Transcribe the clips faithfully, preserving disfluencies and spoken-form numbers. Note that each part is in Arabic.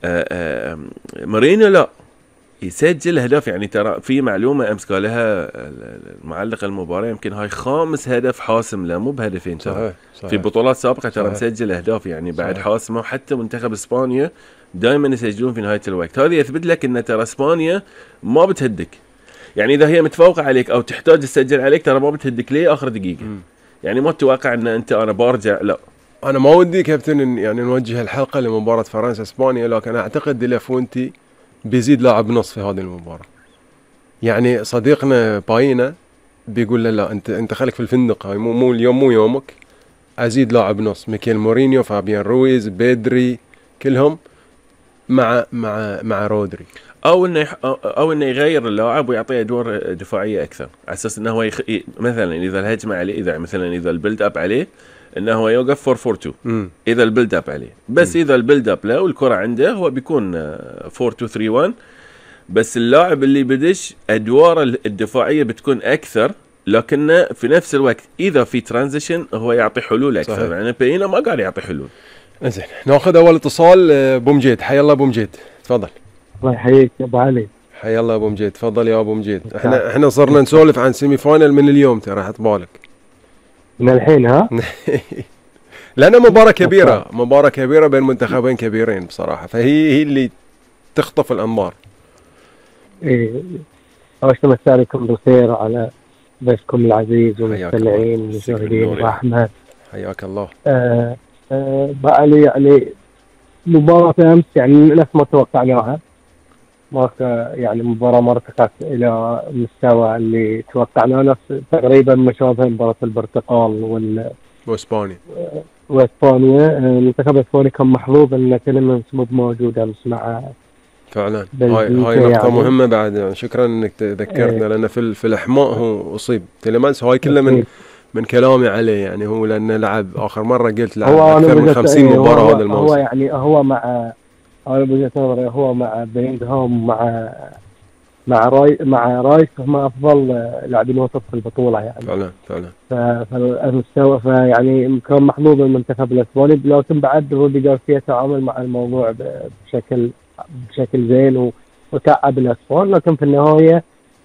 آآ آآ مورينيو لا يسجل اهداف، يعني ترى في معلومه امس قالها المعلق المباراه، يمكن هاي خامس هدف حاسم له، مو بهدفين ترى. صحيح صحيح. في بطولات سابقه ترى مسجل اهداف يعني بعد صحيح. حاسمه، وحتى منتخب اسبانيا دائما يسجلون في نهايه الوقت. هذا يثبت لك ان ترى اسبانيا ما بتهدك، يعني اذا هي متفوقه عليك او تحتاج تسجل عليك ترى ما بتهدك ليه اخر دقيقه. م. يعني ما تتوقع ان انت انا برجع، لا. انا ما ودي كابتن يعني نوجه الحلقه لمباراه فرنسا اسبانيا، لكن اعتقد دي لافونتي بيزيد لاعب نص في هذه المباراه. يعني صديقنا باينا بيقول له لا انت انت خليك في الفندق، هاي مو مو اليوم مو يومك، ازيد لاعب نص، ميكيل مورينيو، فابيان رويز، بيدري، كلهم مع مع مع رودري، او انه يح... او انه يغير اللاعب ويعطيه ادوار دفاعيه اكثر، على اساس انه هو يخ... مثلا اذا الهجمه عليه، اذا مثلا اذا البيلد اب عليه انه هو يوقف أربعة أربعة اثنين اذا البيلد اب عليه، بس م. اذا البيلد اب له والكره عنده هو بيكون أربعة اثنين ثلاثة واحد، بس اللاعب اللي بدش ادواره الدفاعيه بتكون اكثر، لكنه في نفس الوقت اذا في ترانزيشن هو يعطي حلول اكثر. صحيح. يعني بينا ما قاعد يعطي حلول. زين ناخذ اول اتصال. ابو مجيد، حيا الله ابو مجيد، تفضل. الله يحييك يا ابو علي. حيا الله ابو مجيد، تفضل يا ابو مجيد. احنا احنا صرنا نسولف عن سيمي فاينل من اليوم، ترى حط بالك من الحين ها. لأنها مباراة كبيرة، مباراة كبيرة بين منتخبين كبيرين بصراحة، فهي هي اللي تخطف الأنظار. إيه، أول شيء مساء عليكم بالخير على ضيفكم العزيز والمستمعين والمشاهدين وأحمد. حياك الله. آه آه بقى يعني مباراة أمس يعني نفس ما توقعناها، ما يعني مباراة ما ارتقت إلى مستوى اللي توقعناه، نفس تقريبا مشابه مباراة البرتقال وال واسبانيا. واسبانيا منتخب اسبانيا كان محظوظ ان كلمه مو موجوده امس مع فعلا. هاي هاي نقطه يعني مهمه بعد، يعني شكرا انك تذكرتنا. ايه لان في في الاحماء هو اصيب تيليمانس، هاي كله من من كلامي عليه، يعني هو لانه لعب اخر مره قلت لعب اكثر من خمسين ايه مباراه هذا الموسم. هو يعني هو مع انا بوجهه نظري هو مع بيلينغهام مع مع راي مع رايس هم افضل لاعبين وسط في البطوله يعني. فعلا فعلا. فالمستوى فيعني كان محظوظ المنتخب الاسباني، لكن بعد رودي غارسيا تعامل مع الموضوع بشكل بشكل زين وتعب الاسبان، لكن في النهايه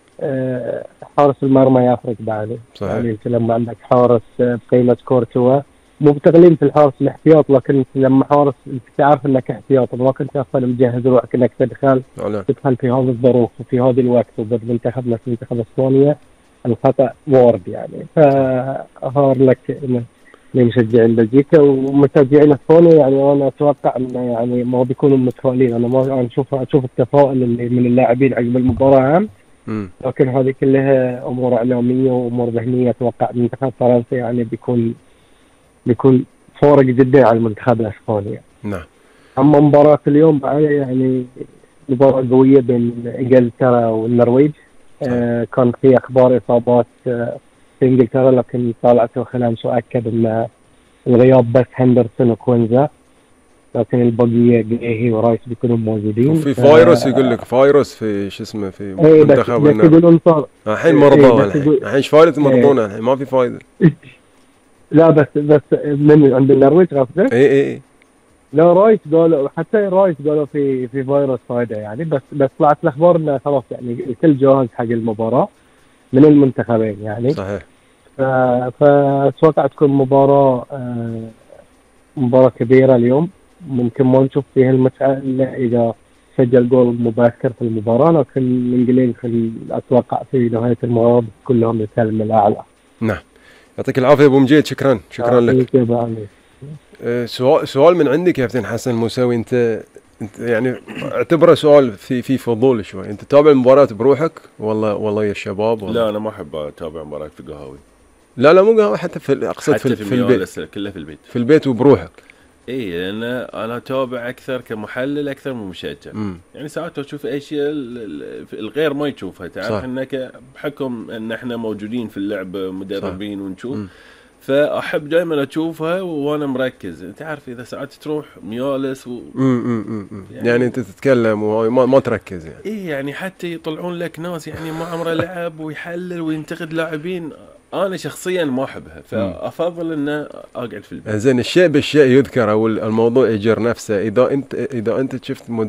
حارس المرمى يفرق بعده. صحيح. يعني انت لما عندك حارس بقيمه كورتوا، مو بتقليل في الحارس الاحتياط، لكن لما حارس انت تعرف انك احتياط ما كنت اصلا مجهز روحك انك تدخل أولا. تدخل في هذه الظروف وفي هذا الوقت وضد منتخب مثل منتخب اسبانيا، الخطا وارد يعني. فهار لك لمشجعين بلجيكا ومشجعين اسبانيا، يعني انا اتوقع انه يعني ما بيكونوا متفائلين. انا ما انا اشوف اشوف التفاؤل اللي من اللاعبين عقب المباراه، لكن هذه كلها امور اعلاميه وامور ذهنيه. اتوقع منتخب فرنسا يعني بيكون بيكون فارق جدا على المنتخب الاسباني. نعم. اما مباراه اليوم بقى يعني مباراه قويه بين انجلترا والنرويج. آه كان في اخبار اصابات آه في انجلترا، لكن طلعت خلامس واكد ان الغياب بس هندرسون وكوينزا، لكن البقيه جيهي ورايس بيكونوا موجودين. وفي فايروس يقول لك فايروس في شو اسمه في ايه منتخب النرويج الحين مرضى الحين الحين ايش فايده مرضونا الحين ما في فايده. لا بس بس من عند النرويج قصدك؟ اي اي اي لا رايس قالوا، حتى رايس قالوا في في فيروس فايده يعني، بس بس طلعت الاخبار انه خلاص يعني الكل جاهز حق المباراه من المنتخبين يعني. صحيح. فاتوقع تكون مباراه مباراه كبيره اليوم، ممكن ما نشوف فيها المتعه الا اذا سجل جول مبكر في المباراه، لكن الانجليز اتوقع في نهايه المباراه كلهم للسلم الاعلى. نعم. يعطيك العافيه ابو مجيد، شكرا شكرا لك. أه سؤال سؤال من عندك يا كابتن حسن موسوي، انت انت يعني اعتبره سؤال في في فضول شوي، انت تتابع المباراه بروحك والله والله يا الشباب؟ لا انا ما احب اتابع مباريات في قهاوي. لا لا مو قهوه، حتى في اقصد حتى في, في, في البيت كله في البيت في البيت وبروحك. اي لان انا اتابع اكثر كمحلل اكثر من مشجع. يعني ساعات اشوف اشياء الغير ما يشوفها، تعرف انك بحكم ان احنا موجودين في اللعب مدربين صح. ونشوف م. فاحب دائما اشوفها وانا مركز. تعرف اذا ساعات تروح ميالس و... م -م -م. يعني, يعني انت تتكلم وما ما تركز يعني. ايه يعني حتى يطلعون لك ناس يعني ما عمره لعب ويحلل وينتقد لاعبين، انا شخصيا ما احبها، فافضل ان اقعد في البيت. زين الشيء بالشيء يذكر او الموضوع يجر نفسه. اذا انت اذا انت شفت